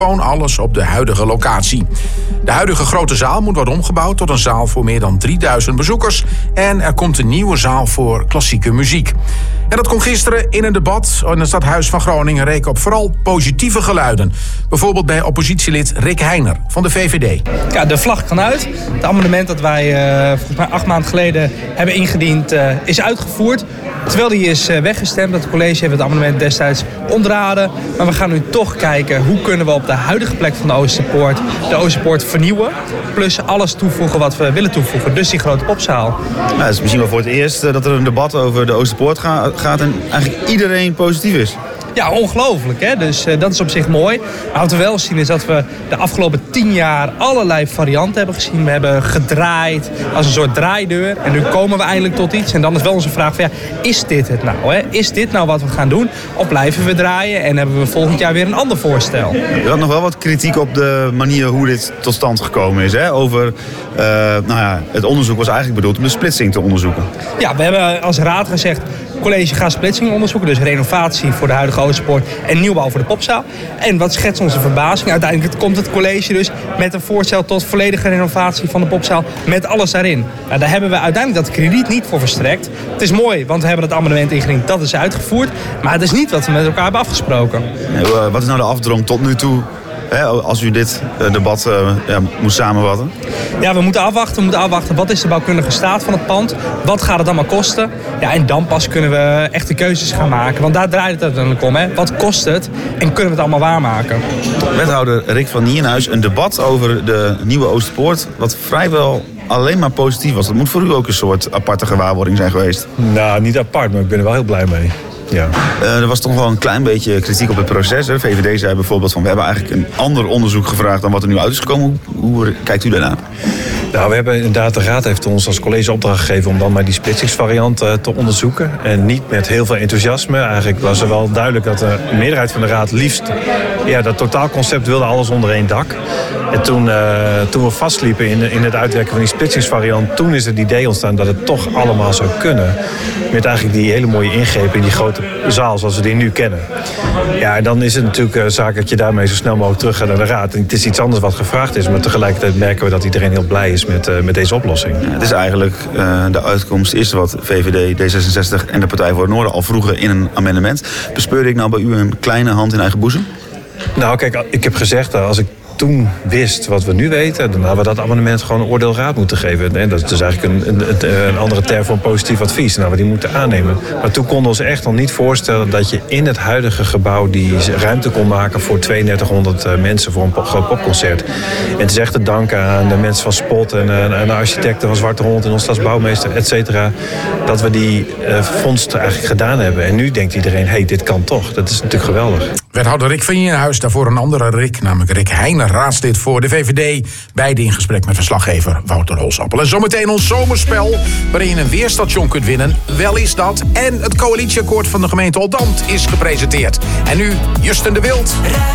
Gewoon alles op de huidige locatie. De huidige grote zaal moet worden omgebouwd tot een zaal voor meer dan 3000 bezoekers. En er komt een nieuwe zaal voor klassieke muziek. En dat kon gisteren in een debat in het Stadhuis van Groningen reken op vooral positieve geluiden. Bijvoorbeeld bij oppositielid Rick Heijner van de VVD. Ja, de vlag kan uit. Het amendement dat wij volgens mij 8 maanden geleden hebben ingediend is uitgevoerd. Terwijl die is weggestemd. Het college heeft het amendement destijds ontraden. Maar we gaan nu toch kijken hoe kunnen we op de huidige plek van de Oosterpoort vernieuwen. Plus alles toevoegen wat we willen toevoegen. Dus die grote popzaal. Nou, het is misschien wel voor het eerst dat er een debat over de Oosterpoort gaat en eigenlijk iedereen positief is. Ja, ongelooflijk, hè? Dus dat is op zich mooi. Maar wat we wel zien is dat we de afgelopen 10 jaar allerlei varianten hebben gezien. We hebben gedraaid als een soort draaideur. En nu komen we eindelijk tot iets. En dan is wel onze vraag van, ja, is dit het nou? Hè? Is dit nou wat we gaan doen? Of blijven we draaien en hebben we volgend jaar weer een ander voorstel? Er had nog wel wat kritiek op de manier hoe dit tot stand gekomen is. Hè? Over, het onderzoek was eigenlijk bedoeld om de splitsing te onderzoeken. Ja, we hebben als raad gezegd, college gaat splitsing onderzoeken. Dus renovatie voor de huidige Oosterpoort en nieuwbouw voor de popzaal. En wat schetst onze verbazing? Uiteindelijk komt het college dus met een voorstel tot volledige renovatie van de popzaal met alles daarin. Nou, daar hebben we uiteindelijk dat krediet niet voor verstrekt. Het is mooi, want we hebben het amendement ingediend, dat is uitgevoerd. Maar het is niet wat we met elkaar hebben afgesproken. Nee, wat is nou de afdronk tot nu toe? Als u dit debat moet samenvatten? Ja, we moeten afwachten. Wat is de bouwkundige staat van het pand? Wat gaat het allemaal kosten? Ja, en dan pas kunnen we echte keuzes gaan maken. Want daar draait het uiteindelijk om. Hè? Wat kost het? En kunnen we het allemaal waarmaken? Wethouder Rick van Nierenhuis, een debat over de nieuwe Oosterpoort, wat vrijwel alleen maar positief was. Dat moet voor u ook een soort aparte gewaarwording zijn geweest. Nou, niet apart, maar ik ben er wel heel blij mee. Ja. Er was toch wel een klein beetje kritiek op het proces. De VVD zei bijvoorbeeld van, we hebben eigenlijk een ander onderzoek gevraagd dan wat er nu uit is gekomen. Hoe kijkt u daarnaar? Nou, we hebben inderdaad, de Raad heeft ons als college opdracht gegeven om dan maar die splitsingsvariant te onderzoeken. En niet met heel veel enthousiasme. Eigenlijk was er wel duidelijk dat de meerderheid van de Raad liefst dat totaalconcept wilde, alles onder één dak. En toen we vastliepen in het uitwerken van die splitsingsvariant, toen is het idee ontstaan dat het toch allemaal zou kunnen. Met eigenlijk die hele mooie ingrepen in die grote zaal zoals we die nu kennen. Ja, en dan is het natuurlijk zaak dat je daarmee zo snel mogelijk terug gaat naar de Raad. En het is iets anders wat gevraagd is, maar tegelijkertijd merken we dat iedereen heel blij is met deze oplossing. Ja, het is eigenlijk de uitkomst is wat VVD, D66 en de Partij voor het Noorden al vroegen in een amendement. Bespeurde ik nou bij u een kleine hand in eigen boezem? Nou, kijk, ik heb gezegd als ik toen wist wat we nu weten, dan hadden we dat amendement gewoon een oordeelraad moeten geven. En dat is eigenlijk een andere term voor een positief advies. Nou, we die moeten aannemen. Maar toen konden we ons echt nog niet voorstellen dat je in het huidige gebouw die ruimte kon maken voor 3200 mensen voor een groot popconcert. En het is echt te danken aan de mensen van Spot en de architecten van Zwarte Hond en ons stadsbouwmeester, et cetera, dat we die vondst eigenlijk gedaan hebben. En nu denkt iedereen, dit kan toch. Dat is natuurlijk geweldig. Wethouder Rick van Nierenhuis, daarvoor een andere Rick, namelijk Rick Heijner, raadslid voor de VVD. Beide in gesprek met verslaggever Wouter Holsappel. En zometeen ons zomerspel, waarin je een weerstation kunt winnen. Wel is dat. En het coalitieakkoord van de gemeente Oldambt is gepresenteerd. En nu Justin de Wild.